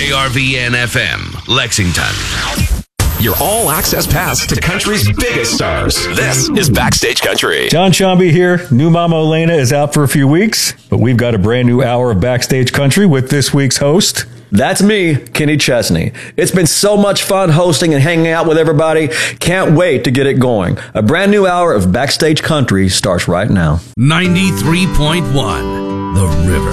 WJRVN FM, Lexington. Your all-access pass to country's biggest stars. This is Backstage Country. John Shambi here. New Mama Elena is out for a few weeks, but we've got a brand new hour of Backstage Country with this week's host. That's me, Kenny Chesney. It's been so much fun hosting and hanging out with everybody. Can't wait to get it going. A brand new hour of Backstage Country starts right now. 93.1, The River.